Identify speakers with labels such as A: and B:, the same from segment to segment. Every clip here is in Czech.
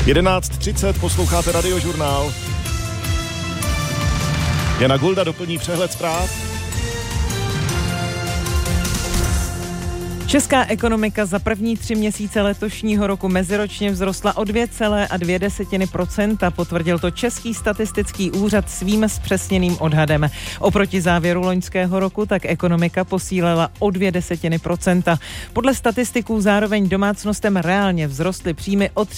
A: 11:30 posloucháte Radiožurnál. Jana Gulda doplní přehled zpráv.
B: Česká ekonomika za první 3 měsíce letošního roku meziročně vzrostla o 2,2%, potvrdil to Český statistický úřad svým zpřesněným odhadem. Oproti závěru loňského roku tak ekonomika posílila o 0,2%. Podle statistiků zároveň domácnostem reálně vzrostly příjmy o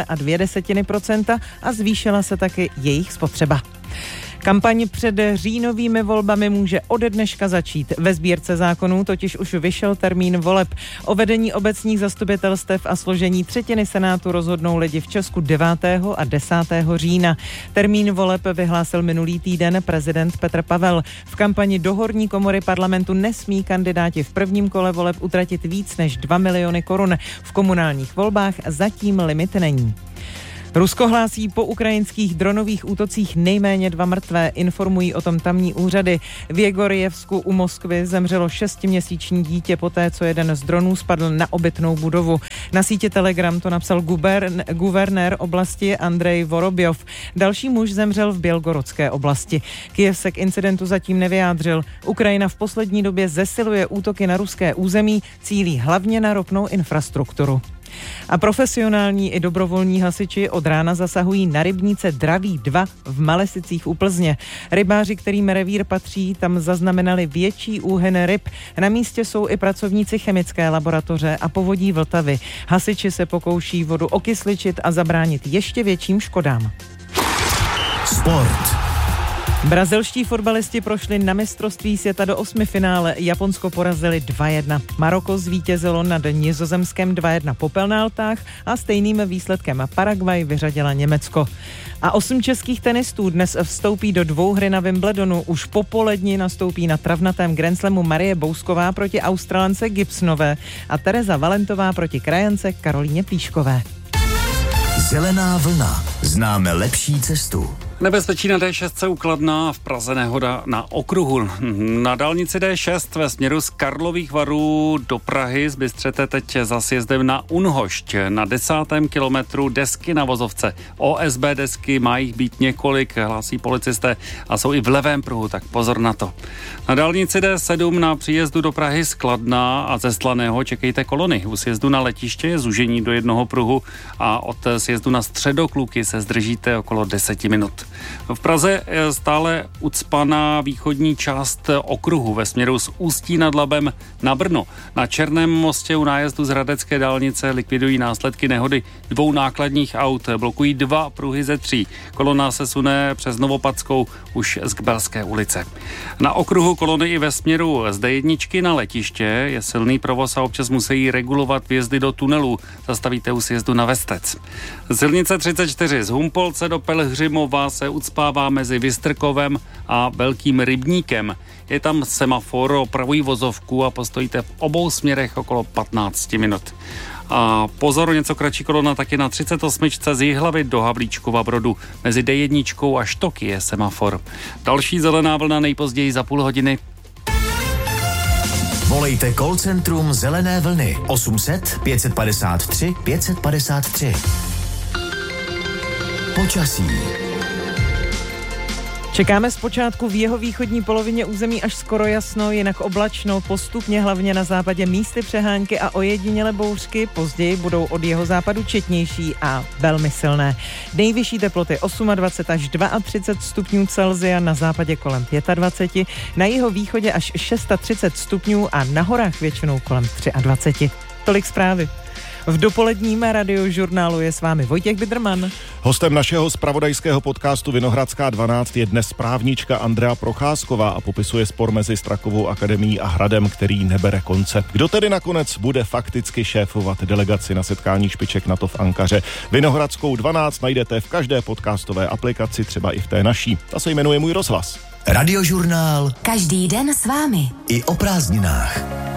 B: 3,2% a zvýšila se taky jejich spotřeba. Kampaň před říjnovými volbami může ode dneška začít. Ve sbírce zákonů totiž už vyšel termín voleb. O vedení obecních zastupitelstev a složení třetiny senátu rozhodnou lidi v Česku 9. a 10. října. Termín voleb vyhlásil minulý týden prezident Petr Pavel. V kampani do horní komory parlamentu nesmí kandidáti v prvním kole voleb utratit víc než 2 miliony korun. V komunálních volbách zatím limit není. Rusko hlásí po ukrajinských dronových útocích nejméně 2 mrtvé, informují o tom tamní úřady. V Jegorjevsku u Moskvy zemřelo 6měsíční dítě poté, co jeden z dronů spadl na obytnou budovu. Na síti Telegram to napsal guvernér oblasti Andrej Vorobjov. Další muž zemřel v Bělgorodské oblasti. Kyjev se k incidentu zatím nevyjádřil. Ukrajina v poslední době zesiluje útoky na ruské území, cílí hlavně na ropnou infrastrukturu. A profesionální i dobrovolní hasiči od rána zasahují na rybníce Draví 2 v Malesicích u Plzně. Rybáři, kterým revír patří, tam zaznamenali větší úhyny ryb. Na místě jsou i pracovníci chemické laboratoře a povodí Vltavy. Hasiči se pokouší vodu okysličit a zabránit ještě větším škodám.
C: Sport.
B: Brazilští fotbalisti prošli na mistrovství světa do 8. finále. Japonsko porazili 2-1. Maroko zvítězilo nad Nizozemskem 2-1 po penaltách a stejným výsledkem Paraguay vyřadila Německo. A 8 českých tenistů dnes vstoupí do 2 hry na Wimbledonu. Už popoledni nastoupí na travnatém Grand Slamu Marie Bousková proti Australance Gibsonové a Tereza Valentová proti krajance Karolíně Plíškové.
C: Zelená vlna. Známe lepší cestu.
D: Nebezpečí na D6 u Kladna, v Praze nehoda na okruhu. Na dálnici D6 ve směru z Karlových Varů do Prahy zbystřete teď za sjezdem na Unhošť. Na 10. kilometru desky na vozovce. OSB desky, má jich být několik, hlásí policisté a jsou i v levém pruhu, tak pozor na to. Na dálnici D7 na příjezdu do Prahy z Kladna a ze Slaného čekejte kolony. U sjezdu na letiště je zúžení do jednoho pruhu a od sjezdu na Středokluky se zdržíte okolo 10 minut. V Praze je stále ucpaná východní část okruhu ve směru z Ústí nad Labem na Brno. Na Černém mostě u nájezdu z Hradecké dálnice likvidují následky nehody 2 nákladních aut. Blokují 2 pruhy ze 3. Kolona se sune přes Novopadskou už z Kbelské ulice. Na okruhu kolony i ve směru z D1 na letiště je silný provoz a občas musí regulovat vjezdy do tunelů. Zastavíte u sjezdu na Vestec. Silnice 34 z Humpolce do Pelhřimova se ucpává mezi Vystrkovem a Velkým Rybníkem. Je tam semafor, opravují vozovku a postojíte v obou směrech okolo 15 minut. A pozor, něco kratší kolona taky na 38. z Jihlavy do Havlíčkova Brodu. Mezi D1 a Štoky je semafor. Další zelená vlna nejpozději za půl hodiny.
C: Volejte call centrum Zelené vlny 800 553 553. Počasí.
B: Čekáme zpočátku v jeho východní polovině území až skoro jasno, jinak oblačno, postupně hlavně na západě místy přehánky a ojedinělé bouřky, později budou od jeho západu četnější a velmi silné. Nejvyšší teploty 28 až 32 stupňů Celsia, na západě kolem 25, na jeho východě až 36 stupňů a na horách většinou kolem 23. Tolik zprávy. V dopoledním Radiožurnálu je s vámi Vojtěch Bidrman.
A: Hostem našeho zpravodajského podcastu Vinohradská 12 je dnes právnička Andrea Procházková a popisuje spor mezi Strakovou akademií a Hradem, který nebere konce. Kdo tedy nakonec bude fakticky šéfovat delegaci na setkání špiček NATO v Ankaře? Vinohradskou 12 najdete v každé podcastové aplikaci, třeba i v té naší. Ta se jmenuje Můj rozhlas.
C: Radiožurnál.
E: Každý den s vámi.
C: I o prázdninách.